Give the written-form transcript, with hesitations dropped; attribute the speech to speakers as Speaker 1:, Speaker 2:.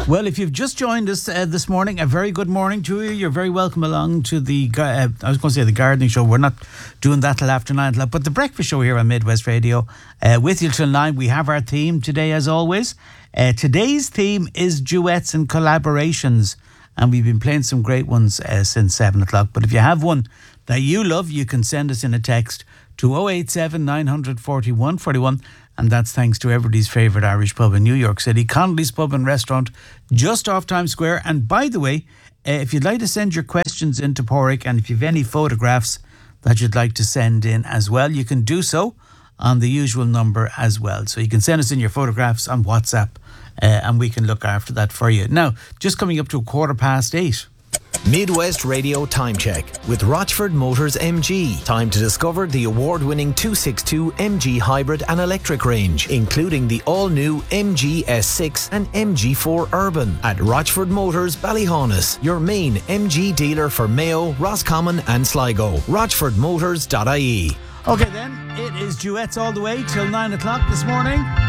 Speaker 1: Well, if you've just joined us this morning, a very good morning to you. You're very welcome along to the, I was going to say the gardening show. We're not doing that till after 9 o'clock, but the breakfast show here on Midwest Radio. With you till 9. We have our theme today, as always. Today's theme is duets and collaborations, and we've been playing some great ones since 7 o'clock. But if you have one that you love, you can send us in a text to 087 940 141. And that's thanks to everybody's favourite Irish pub in New York City, Connolly's Pub and Restaurant, just off Times Square. And by the way, if you'd like to send your questions into Porrick, and if you've any photographs that you'd like to send in as well, you can do so on the usual number as well. So you can send us in your photographs on WhatsApp, and we can look after that for you. Now, just coming up to 8:15.
Speaker 2: Midwest Radio Time Check with Rochford Motors MG. Time to discover the award-winning 262 MG hybrid and electric range, including the all-new MG S6 and MG4 Urban at Rochford Motors Ballyhaunis, your main MG dealer for Mayo, Roscommon and Sligo. RochfordMotors.ie.
Speaker 1: Okay then, it is duets all the way till 9 o'clock this morning.